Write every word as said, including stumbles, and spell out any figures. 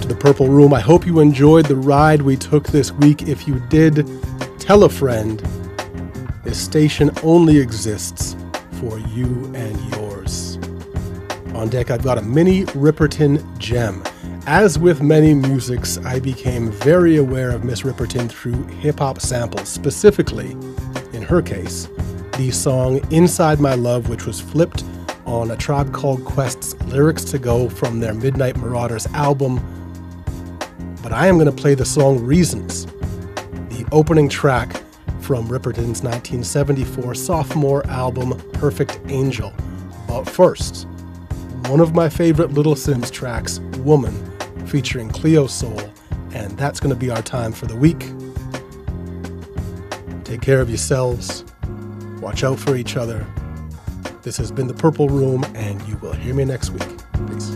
to the Purple Room. I hope you enjoyed the ride we took this week. If you did, tell a friend. This station only exists for you and yours. On deck, I've got a mini Ripperton gem. As with many musics, I became very aware of Miss Ripperton through hip-hop samples, specifically, in her case, the song Inside My Love, which was flipped on A Tribe Called Quest's Lyrics to Go from their Midnight Marauders album. But I am going to play the song Reasons, the opening track from Ripperton's nineteen seventy-four sophomore album Perfect Angel. But first, one of my favorite Little Sims tracks, Woman, featuring Cleo Soul, and that's going to be our time for the week. Take care of yourselves. Watch out for each other. This has been The Purple Room, and you will hear me next week. Peace.